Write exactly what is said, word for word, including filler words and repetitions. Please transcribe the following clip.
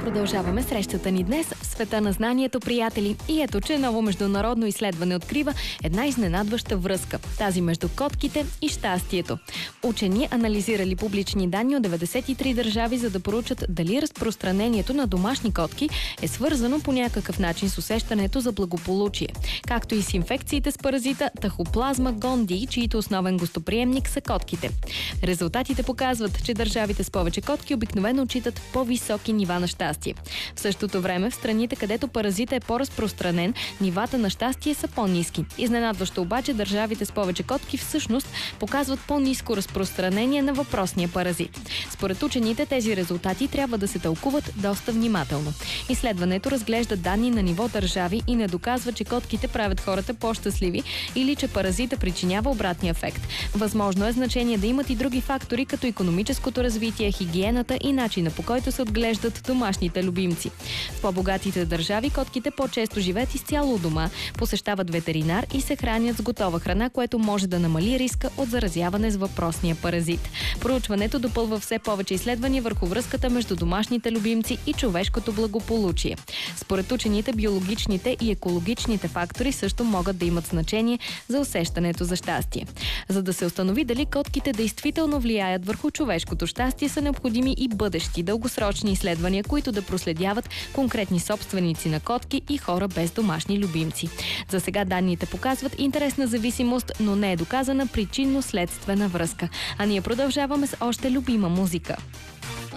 Продължаваме срещата ни днес в света на знанието, приятели. И ето, че ново международно изследване открива една изненадваща връзка. Тази между котките и щастието. Учени анализирали публични данни от деветдесет и три държави, за да проучат дали разпространението на домашни котки е свързано по някакъв начин с усещането за благополучие. Както и с инфекциите с паразита Тахоплазма гондии, чието основен гостоприемник са котките. Резултатите показват, че държавите с повече котки обикновено отчитат по-високи нива на щастие. В същото време, в страните, където паразита е по-разпространен, нивата на щастие са по-ниски. Изненадващо обаче, държавите с повече котки всъщност показват по-ниско разпространение на въпросния паразит. Според учените, тези резултати трябва да се тълкуват доста внимателно. Изследването разглежда данни на ниво държави и не доказва, че котките правят хората по-щастливи или че паразита причинява обратния ефект. Възможно е значение да имат и други фактори, като икономическото развитие, хигиената и начина, по който се отглеждат домашните любимци. В по-богатите държави котките по-често живеят изцяло у дома, посещават ветеринар и се хранят с готова храна, което може да намали риска от заразяване с въпросния паразит. Проучването допълва все повече изследвания върху връзката между домашните любимци и човешкото благополучие. Според учените, биологичните и екологичните фактори също могат да имат значение за усещането за щастие. За да се установи дали котките действително влияят върху човешкото щастие, са необходими и бъдещи дългосрочни изследвания, които да проследяват конкретни собственици на котки и хора без домашни любимци. За сега данните показват интересна зависимост, но не е доказана причинно-следствена връзка. А ние продължаваме с още любима музика.